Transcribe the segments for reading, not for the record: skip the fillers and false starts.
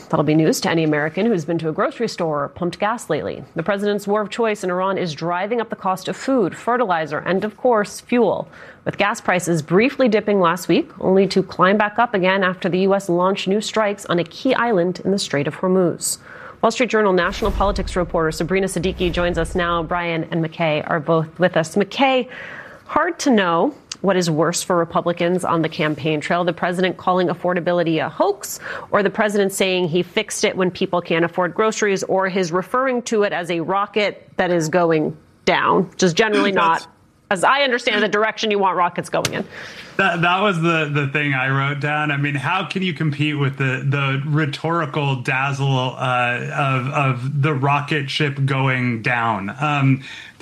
That'll be news to any American who's been to a grocery store or pumped gas lately. The president's war of choice in Iran is driving up the cost of food, fertilizer, and, of course, fuel, with gas prices briefly dipping last week, only to climb back up again after the U.S. launched new strikes on a key island in the Strait of Hormuz. Wall Street Journal national politics reporter Sabrina Siddiqui joins us now. Brian and McKay are both with us. McKay, hard to know what is worse for Republicans on the campaign trail, the president calling affordability a hoax, or the president saying he fixed it when people can't afford groceries, or his referring to it as a rocket that is going down, just generally not, as I understand, the direction you want rockets going in. That was the thing I wrote down. I mean, how can you compete with the rhetorical dazzle of the rocket ship going down?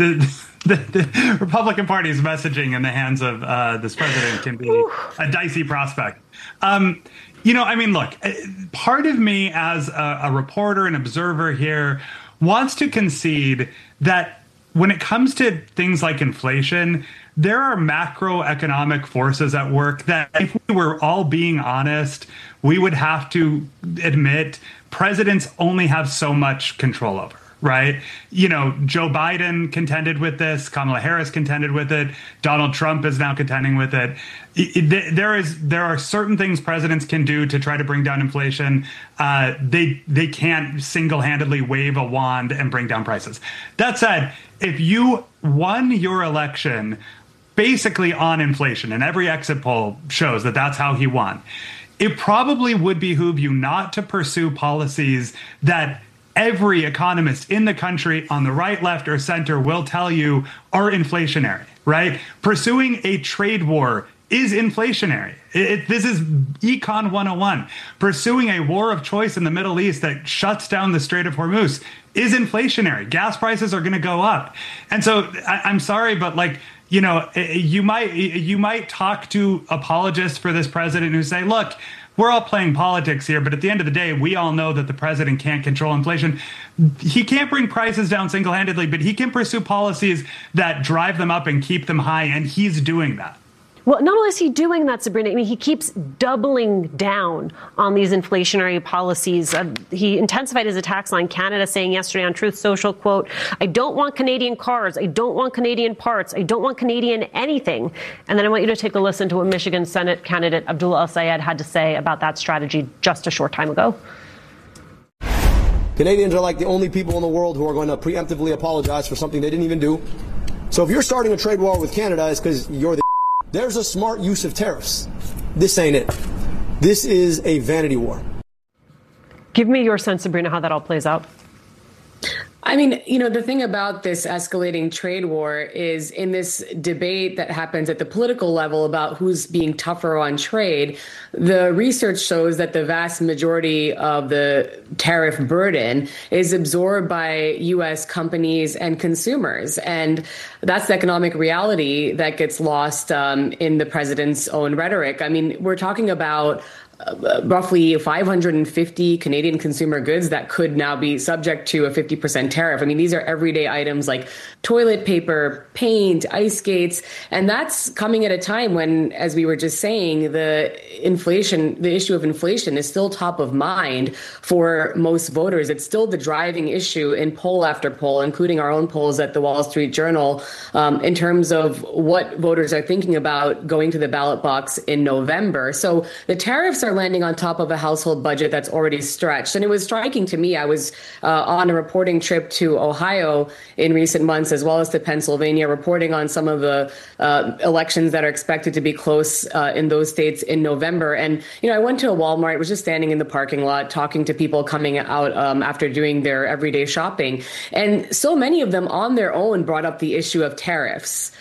The Republican Party's messaging in the hands of this president can be a dicey prospect. Look, part of me as a reporter and observer here wants to concede that when it comes to things like inflation, there are macroeconomic forces at work that, if we were all being honest, we would have to admit presidents only have so much control over. Right. Joe Biden contended with this. Kamala Harris contended with it. Donald Trump is now contending with it. There are certain things presidents can do to try to bring down inflation. They can't single-handedly wave a wand and bring down prices. That said, if you won your election basically on inflation, and every exit poll shows that that's how he won, it probably would behoove you not to pursue policies that every economist in the country on the right, left, or center will tell you are inflationary, right? Pursuing a trade war is inflationary. This is Econ 101. Pursuing a war of choice in the Middle East that shuts down the Strait of Hormuz is inflationary. Gas prices are going to go up. And so I'm sorry, but you might talk to apologists for this president who say, look, we're all playing politics here, but at the end of the day, we all know that the president can't control inflation. He can't bring prices down single-handedly, but he can pursue policies that drive them up and keep them high, and he's doing that. Well, not only is he doing that, Sabrina, I mean, he keeps doubling down on these inflationary policies. He intensified his attacks on Canada, saying yesterday on Truth Social, quote, I don't want Canadian cars. I don't want Canadian parts. I don't want Canadian anything. And then I want you to take a listen to what Michigan Senate candidate Abdullah El-Sayed had to say about that strategy just a short time ago. Canadians are like the only people in the world who are going to preemptively apologize for something they didn't even do. So if you're starting a trade war with Canada, it's because you're the There's a smart use of tariffs. This ain't it. This is a vanity war. Give me your sense, Sabrina, how that all plays out. I mean, the thing about this escalating trade war is in this debate that happens at the political level about who's being tougher on trade, the research shows that the vast majority of the tariff burden is absorbed by U.S. companies and consumers. And that's the economic reality that gets lost in the president's own rhetoric. I mean, we're talking about roughly 550 Canadian consumer goods that could now be subject to a 50% tariff. I mean, these are everyday items like toilet paper, paint, ice skates, and that's coming at a time when, as we were just saying, the issue of inflation is still top of mind for most voters. It's still the driving issue in poll after poll, including our own polls at the Wall Street Journal, in terms of what voters are thinking about going to the ballot box in November. So the tariffs are landing on top of a household budget that's already stretched. And it was striking to me. I was on a reporting trip to Ohio in recent months, as well as to Pennsylvania, reporting on some of the elections that are expected to be close in those states in November. And, I went to a Walmart, was just standing in the parking lot, talking to people coming out after doing their everyday shopping. And so many of them on their own brought up the issue of tariffs.